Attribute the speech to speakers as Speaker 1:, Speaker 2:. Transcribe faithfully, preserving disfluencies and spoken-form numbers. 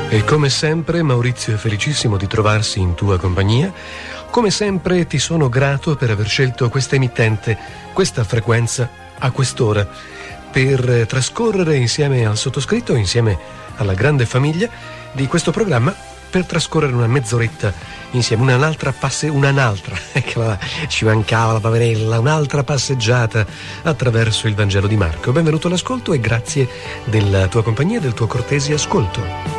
Speaker 1: E come sempre Maurizio è felicissimo di trovarsi in tua compagnia. Come sempre ti sono grato per aver scelto questa emittente, questa frequenza, a quest'ora, per trascorrere insieme al sottoscritto, insieme alla grande famiglia di questo programma, per trascorrere una mezz'oretta insieme, un'altra passe, un'altra, ecco, ci mancava la paverella, un'altra passeggiata attraverso il Vangelo di Marco. Benvenuto all'ascolto e grazie della tua compagnia e del tuo cortese ascolto.